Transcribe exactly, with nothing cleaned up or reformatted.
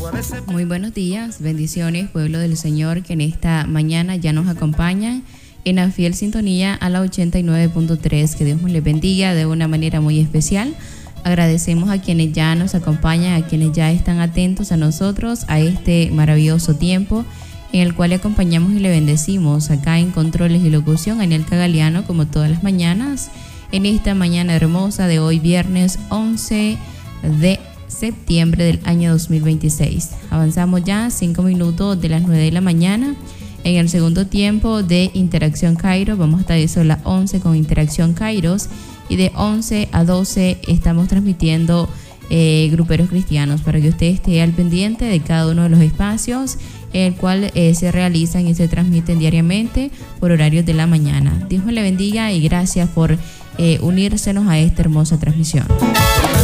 Muy buenos días, bendiciones, pueblo del Señor, que en esta mañana ya nos acompañan en la fiel sintonía a la ochenta y nueve punto tres. Que Dios nos les bendiga de una manera muy especial. Agradecemos a quienes ya nos acompañan, a quienes ya están atentos a nosotros, a este maravilloso tiempo en el cual le acompañamos y le bendecimos acá en Controles y Locución, Anelka Galeano, como todas las mañanas, en esta mañana hermosa de hoy, viernes once de septiembre del año dos mil veintiséis. Avanzamos ya cinco minutos de las nueve de la mañana en el segundo tiempo de Interacción Kairos. Vamos hasta eso las once con Interacción Kairos, y de once a doce estamos transmitiendo eh, Gruperos Cristianos, para que usted esté al pendiente de cada uno de los espacios en el cual eh, se realizan y se transmiten diariamente por horarios de la mañana. Dios me le bendiga y gracias por eh, unírsenos a esta hermosa transmisión.